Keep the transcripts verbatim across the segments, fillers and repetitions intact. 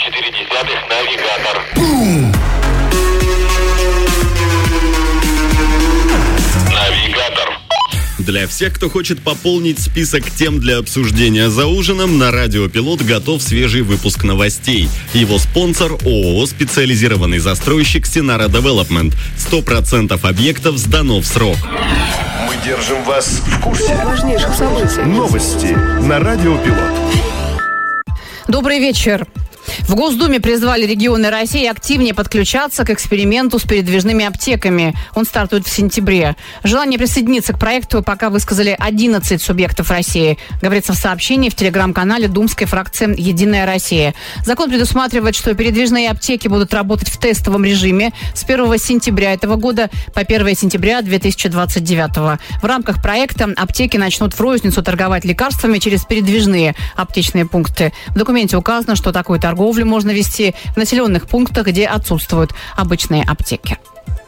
четыре десятых навигатор. Навигатор. Для всех, кто хочет пополнить список тем для обсуждения за ужином, на Радио Пилот готов свежий выпуск новостей. Его спонсор ООО «Специализированный застройщик Синара Девелопмент». сто процентов объектов сдано в срок. Мы держим вас в курсе важнейших событий. Новости на Радио Пилот. Добрый вечер. В Госдуме призвали регионы России активнее подключаться к эксперименту с передвижными аптеками. Он стартует в сентябре. Желание присоединиться к проекту пока высказали одиннадцать субъектов России. Говорится в сообщении в телеграм-канале думской фракции «Единая Россия». Закон предусматривает, что передвижные аптеки будут работать в тестовом режиме с первого сентября этого года по первого сентября две тысячи двадцать девятого. В рамках проекта аптеки начнут в розницу торговать лекарствами через передвижные аптечные пункты. В документе указано, что такой торговлю можно вести в населенных пунктах, где отсутствуют обычные аптеки.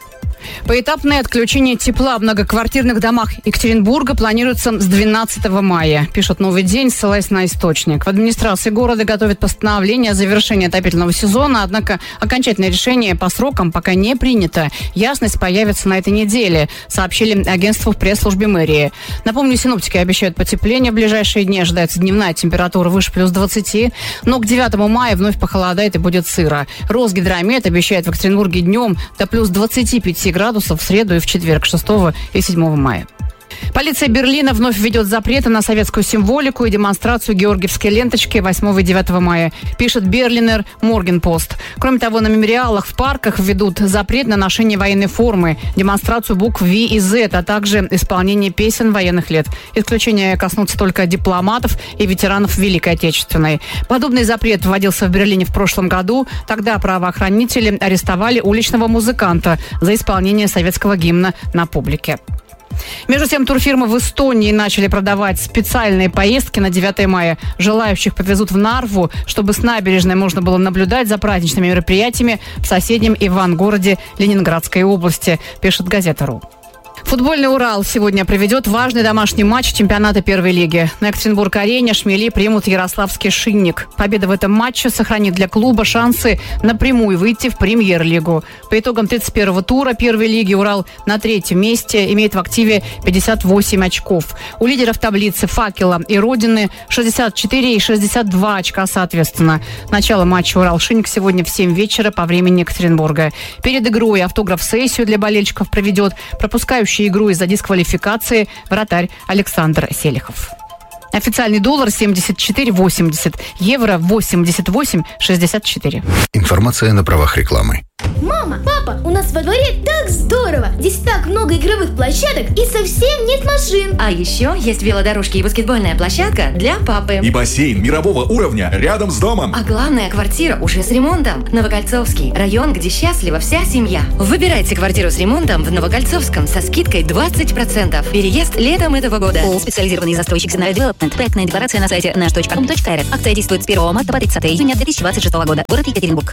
Поэтапное отключение тепла в многоквартирных домах Екатеринбурга планируется с двенадцатого мая, пишет «Новый день», ссылаясь на источник. В администрации города готовят постановление о завершении отопительного сезона, однако окончательное решение по срокам пока не принято. Ясность появится на этой неделе, сообщили агентству в пресс-службе мэрии. Напомню, синоптики обещают потепление в ближайшие дни, ожидается дневная температура выше плюс двадцати, но к девятому мая вновь похолодает и будет сыро. Росгидромет обещает в Екатеринбурге днем до плюс двадцати пяти градусов в среду и в четверг, шестого и седьмого мая. Полиция Берлина вновь введет запреты на советскую символику и демонстрацию георгиевской ленточки восьмого и девятого мая, пишет Берлинер Моргенпост. Кроме того, на мемориалах в парках введут запрет на ношение военной формы, демонстрацию букв V и Z, а также исполнение песен военных лет. Исключения коснутся только дипломатов и ветеранов Великой Отечественной. Подобный запрет вводился в Берлине в прошлом году. Тогда правоохранители арестовали уличного музыканта за исполнение советского гимна на публике. Между тем, турфирмы в Эстонии начали продавать специальные поездки на девятое мая. Желающих повезут в Нарву, чтобы с набережной можно было наблюдать за праздничными мероприятиями в соседнем Ивангороде Ленинградской области, пишет газета.ру. Футбольный «Урал» сегодня проведет важный домашний матч чемпионата первой лиги. На Екатеринбург-арене «Шмели» примут ярославский «Шинник». Победа в этом матче сохранит для клуба шансы напрямую выйти в премьер-лигу. По итогам тридцать первого тура первой лиги «Урал» на третьем месте имеет в активе пятьдесят восемь очков. У лидеров таблицы «Факела» и «Родины» шестьдесят четыре и шестьдесят два очка соответственно. Начало матча «Урал-Шинник» сегодня в семь вечера по времени Екатеринбурга. Перед игрой автограф-сессию для болельщиков проведет пропускающий игру из-за дисквалификации вратарь Александр Селихов. Официальный доллар семьдесят четыре восемьдесят, евро восемьдесят восемь шестьдесят четыре. Информация на правах рекламы. Мама, папа, у нас во дворе так здорово! Здесь так много игровых площадок и совсем нет машин. А еще есть велодорожки и баскетбольная площадка для папы. И бассейн мирового уровня рядом с домом. А главное, квартира уже с ремонтом. Новокольцовский район, где счастлива вся семья. Выбирайте квартиру с ремонтом в Новокольцовском со скидкой двадцать процентов. Переезд летом этого года. ООО «Специализированный застройщик Синара Девелопмент». Проектная декларация на сайте наш точка ком точка эр. Акция действует с первого марта по тридцатое июня две тысячи двадцать шестого года. Город Екатеринбург.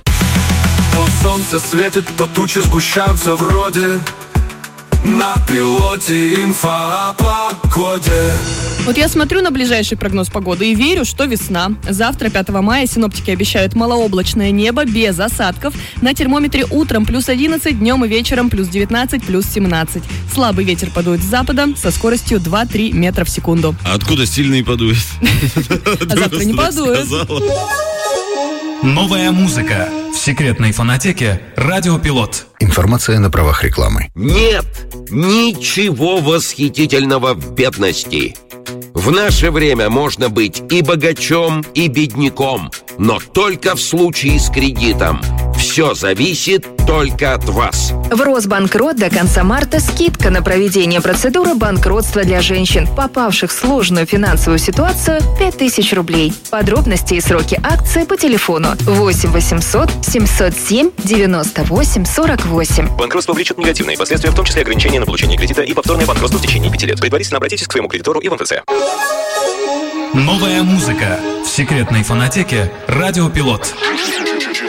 То солнце светит, то тучи сгущаются вроде. На пилоте инфо о погоде. Вот я смотрю на ближайший прогноз погоды и верю, что весна. Завтра, пятого мая, синоптики обещают малооблачное небо без осадков. На термометре утром плюс одиннадцать, днем и вечером плюс девятнадцать, плюс семнадцать. Слабый ветер подует с запада со скоростью два-три метра в секунду. А откуда сильный подует? А завтра не подует. Новая музыка в секретной фонотеке «Радио Пилот». Информация на правах рекламы. Нет ничего восхитительного в бедности. В наше время можно быть и богачом, и бедняком, но только в случае с кредитом. Все зависит только от вас. В Росбанкрот до конца марта скидка на проведение процедуры банкротства для женщин, попавших в сложную финансовую ситуацию, пять тысяч рублей. Подробности и сроки акции по телефону восемь восемьсот семьсот семь девяносто восемь сорок восемь. Банкротство влечет негативные последствия, в том числе ограничения на получение кредита и повторное банкротство в течение пяти лет. Предварительно обратитесь к своему кредитору и в эн тэ цэ. Новая музыка в секретной фонотеке «Радио Пилот».